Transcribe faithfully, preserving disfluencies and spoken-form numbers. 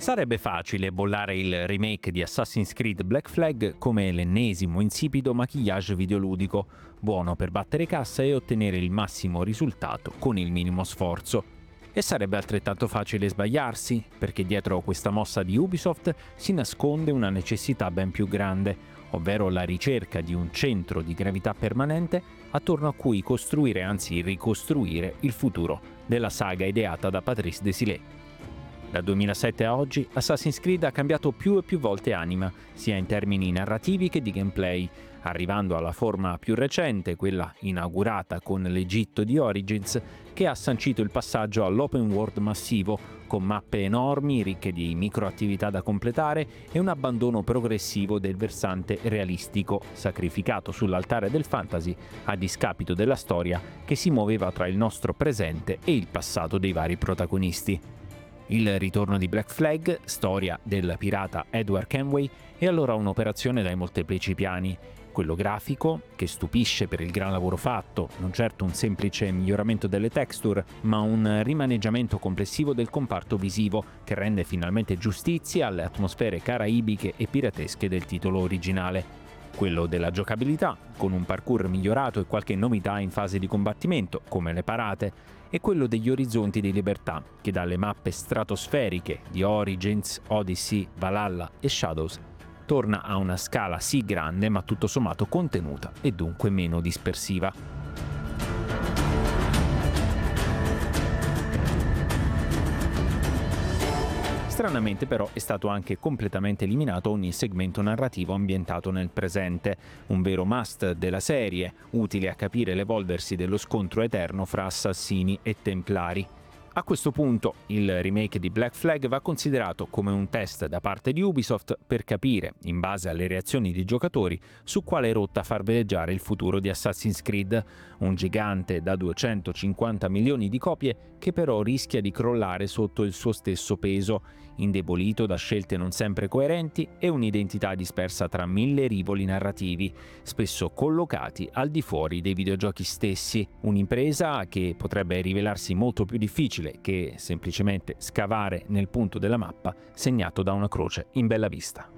Sarebbe facile bollare il remake di Assassin's Creed Black Flag come l'ennesimo insipido maquillage videoludico, buono per battere cassa e ottenere il massimo risultato con il minimo sforzo. E sarebbe altrettanto facile sbagliarsi, perché dietro questa mossa di Ubisoft si nasconde una necessità ben più grande, ovvero la ricerca di un centro di gravità permanente attorno a cui costruire, anzi ricostruire, il futuro della saga ideata da Patrice Désilets. Dal duemilasette a oggi, Assassin's Creed ha cambiato più e più volte anima, sia in termini narrativi che di gameplay, arrivando alla forma più recente, quella inaugurata con l'Egitto di Origins, che ha sancito il passaggio all'open world massivo, con mappe enormi, ricche di microattività da completare e un abbandono progressivo del versante realistico, sacrificato sull'altare del fantasy a discapito della storia che si muoveva tra il nostro presente e il passato dei vari protagonisti. Il ritorno di Black Flag, storia del pirata Edward Kenway, è allora un'operazione dai molteplici piani. Quello grafico, che stupisce per il gran lavoro fatto, non certo un semplice miglioramento delle texture, ma un rimaneggiamento complessivo del comparto visivo che rende finalmente giustizia alle atmosfere caraibiche e piratesche del titolo originale. Quello della giocabilità, con un parkour migliorato e qualche novità in fase di combattimento, come le parate, e quello degli orizzonti di libertà, che dalle mappe stratosferiche di Origins, Odyssey, Valhalla e Shadows torna a una scala sì grande ma tutto sommato contenuta e dunque meno dispersiva. Stranamente però è stato anche completamente eliminato ogni segmento narrativo ambientato nel presente, un vero must della serie, utile a capire l'evolversi dello scontro eterno fra assassini e templari. A questo punto il remake di Black Flag va considerato come un test da parte di Ubisoft per capire, in base alle reazioni dei giocatori, su quale rotta far veleggiare il futuro di Assassin's Creed, un gigante da duecentocinquanta milioni di copie che però rischia di crollare sotto il suo stesso peso, indebolito da scelte non sempre coerenti e un'identità dispersa tra mille rivoli narrativi, spesso collocati al di fuori dei videogiochi stessi. Un'impresa che potrebbe rivelarsi molto più difficile che semplicemente scavare nel punto della mappa segnato da una croce in bella vista.